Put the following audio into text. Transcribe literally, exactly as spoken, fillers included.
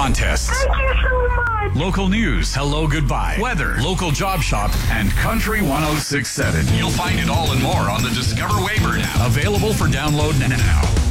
contests. Thank you so much. Local news, hello, goodbye, weather, local job shop, and Country one oh six point seven. You'll find it all and more on the Discover Wayburn app. Available for download now.